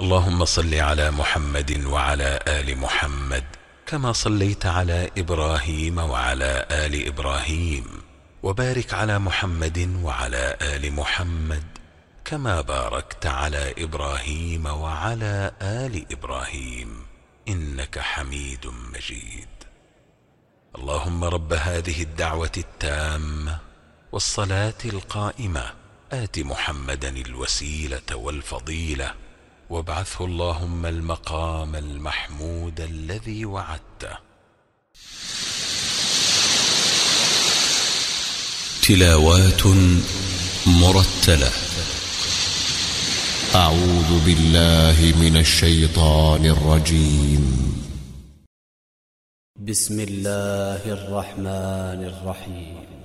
اللهم صل على محمد وعلى آل محمد كما صليت على إبراهيم وعلى آل إبراهيم، وبارك على محمد وعلى آل محمد كما باركت على إبراهيم وعلى آل إبراهيم إنك حميد مجيد. اللهم رب هذه الدعوة التامة والصلاة القائمة آت محمدا الوسيلة والفضيلة وابعثه اللهم المقام المحمود الذي وعدته. تلاوات مرتلة. أعوذ بالله من الشيطان الرجيم. بسم الله الرحمن الرحيم.